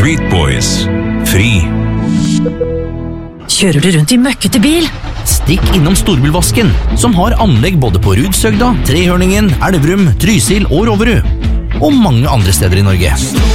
Street Boys. Fri. Kjører du rundt i møkkete bil? Stikk innom Storbilvasken, som har anlegg både på Rudsøgda, Trehørningen, Elverum, Trysil og Roverud. Og mange andre steder i Norge.